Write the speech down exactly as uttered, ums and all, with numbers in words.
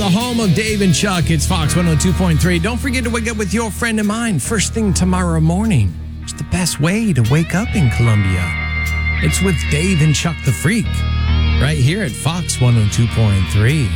the home of Dave and Chuck. It's Fox one oh two point three. Don't forget to wake up with your friend of mine first thing tomorrow morning. It's the best way to wake up in Columbia. It's with Dave and Chuck the Freak right here at Fox one oh two point three.